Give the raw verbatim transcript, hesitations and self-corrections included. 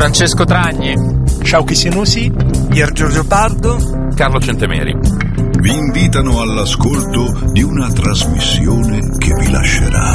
Francesco Tragni, Sciauchi Sinusi, Pier Giorgio Pardo, Carlo Centemeri. Vi invitano all'ascolto di una trasmissione che vi lascerà